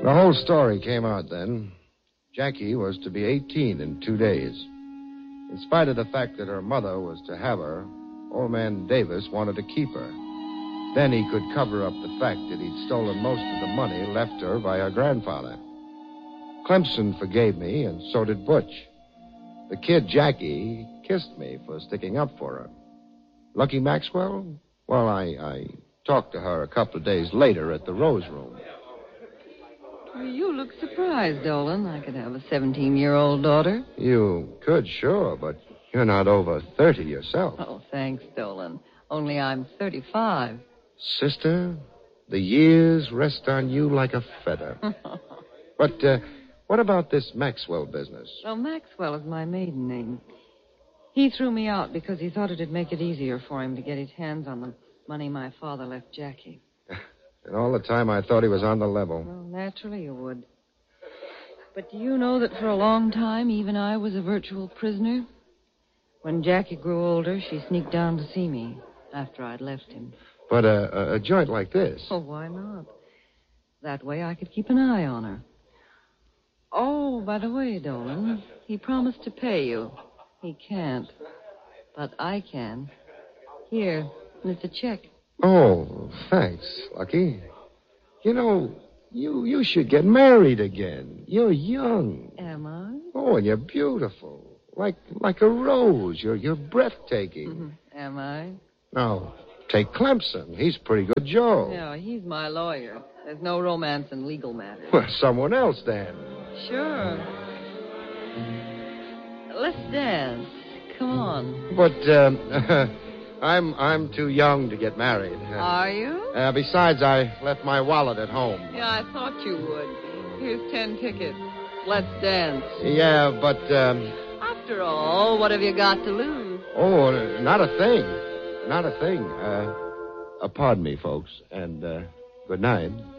The whole story came out then. Jackie was to be 18 in 2 days. In spite of the fact that her mother was to have her, old man Davis wanted to keep her. Then he could cover up the fact that he'd stolen most of the money left her by her grandfather. Clemson forgave me, and so did Butch. The kid, Jackie, kissed me for sticking up for her. Lucky Maxwell? Well, I talked to her a couple of days later at the Rose Room. Well, you look surprised, Dolan. I could have a 17-year-old daughter. You could, sure, but you're not over 30 yourself. Oh, thanks, Dolan. Only I'm 35. Sister, the years rest on you like a feather. But what about this Maxwell business? Well, Maxwell is my maiden name. He threw me out because he thought it'd make it easier for him to get his hands on the money my father left Jackie. And all the time I thought he was on the level. Well, naturally you would. But do you know that for a long time, even I was a virtual prisoner? When Jackie grew older, she sneaked down to see me after I'd left him. But a joint like this? Oh, why not? That way I could keep an eye on her. Oh, by the way, Dolan, he promised to pay you. He can't. But I can. Here, it's a check. Oh, thanks, Lucky. You know, you should get married again. You're young. Am I? Oh, and you're beautiful. Like a rose. You're breathtaking. Mm-hmm. Am I? Now, take Clemson. He's pretty good Joe. Yeah, he's my lawyer. There's no romance in legal matters. Well, someone else, then. Sure. Let's dance. Come on. But, I'm too young to get married. Are you? Besides, I left my wallet at home. Yeah, I thought you would. Here's 10 tickets. Let's dance. Yeah, but, After all, what have you got to lose? Oh, not a thing. Not a thing. Pardon me, folks, and good night.